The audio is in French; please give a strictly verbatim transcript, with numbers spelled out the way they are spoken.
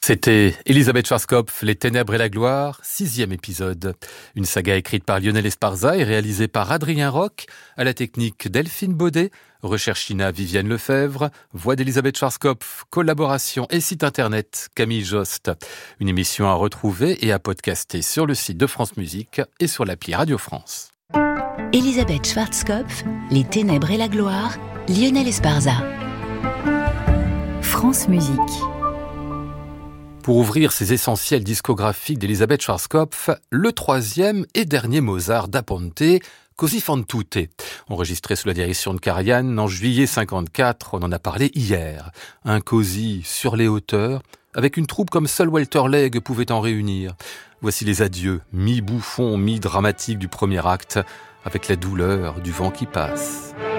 C'était Elisabeth Schwarzkopf, Les Ténèbres et la Gloire, sixième épisode. Une saga écrite par Lionel Esparza et réalisée par Adrien Roch, à la technique Delphine Baudet, recherche Ina Viviane Lefebvre, voix d'Elisabeth Schwarzkopf, collaboration et site internet Camille Jost. Une émission à retrouver et à podcaster sur le site de France Musique et sur l'appli Radio France. Elisabeth Schwarzkopf, Les Ténèbres et la Gloire, Lionel Esparza. France Musique. Pour ouvrir ces essentiels discographiques d'Elisabeth Schwarzkopf, le troisième et dernier Mozart da Ponte, Così fan tutte, enregistré sous la direction de Karajan en juillet cinquante-quatre, on en a parlé hier. Un cosy sur les hauteurs, avec une troupe comme seul Walter Legge pouvait en réunir. Voici les adieux, mi-bouffon, mi-dramatique du premier acte, avec la douleur du vent qui passe.